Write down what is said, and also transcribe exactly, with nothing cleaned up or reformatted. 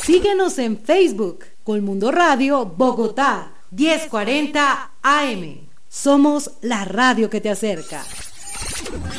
Síguenos en Facebook, Colmundo Radio Bogotá, diez cuarenta A M. Somos la radio que te acerca.